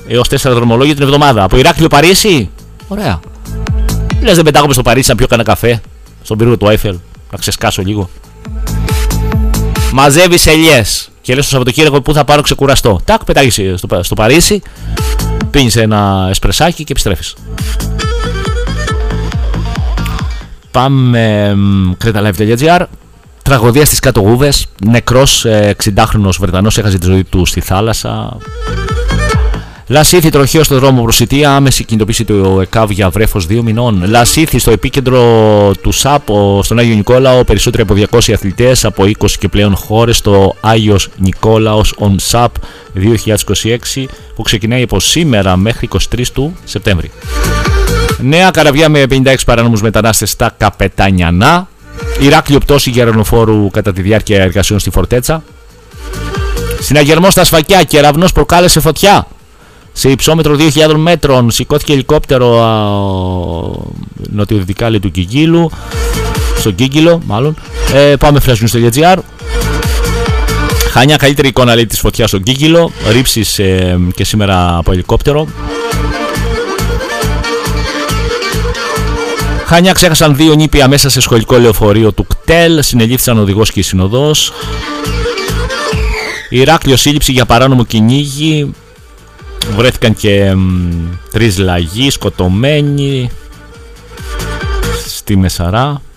έως 4 δρομολόγια την εβδομάδα. Από Ηράκλειο Παρίσι. Ωραία. Λες δεν πετάγομαι στο Παρίσι να πιω κανένα καφέ στον πύργο του Άιφελ, να ξεσκάσω λίγο. Μαζεύεις ελιές και λες το Σαββατοκύριακο που θα πάρω ξεκουραστώ. Τάκ, πετάγεις στο Παρίσι, πίνεις ένα εσπρεσάκι και επιστρέφεις. Πάμε cretalive.gr. Τραγωδία στις κάτω Γούβες. Νεκρός 60χρονος Βρετανός έχασε τη ζωή του στη θάλασσα. Λασίθι τροχαίο στο δρόμο προς Ιτία. Άμεση κινητοποίηση του ΕΚΑΒ για βρέφος 2 μηνών. Λασίθι στο επίκεντρο του ΣΑΠ στον Άγιο Νικόλαο. Περισσότεροι από 200 αθλητές από 20 και πλέον χώρες στο Άγιος Νικόλαος on SAP 2026 που ξεκινάει από σήμερα μέχρι 23 του Σεπτέμβρη. Νέα καραβιά με 56 παράνομους μετανάστες στα Καπετάνιανα. Ηράκλειο πτώση γερανοφόρου κατά τη διάρκεια εργασιών στη Φορτέτσα. Συναγερμός στα Σφακιά. Κεραυνός προκάλεσε φωτιά. Σε υψόμετρο 2.000 μέτρων σηκώθηκε ελικόπτερο νοτιοδυτικά του Κιγκίλου. Στο Κίγκυλο, μάλλον. Πάμε flashnews.gr. Χανιά, καλύτερη εικόνα λέει της φωτιάς στον Κίγκυλο. Ρήψεις και σήμερα από ελικόπτερο. Χανιά, ξέχασαν 2 νήπια μέσα σε σχολικό λεωφορείο του ΚΤΕΛ. Συνελήφθησαν οδηγός και η συνοδός. Ηράκλειο σύλληψη για παράνομο κυνήγι. Βρέθηκαν και 3 λαγοί σκοτωμένοι στη Μεσαρά.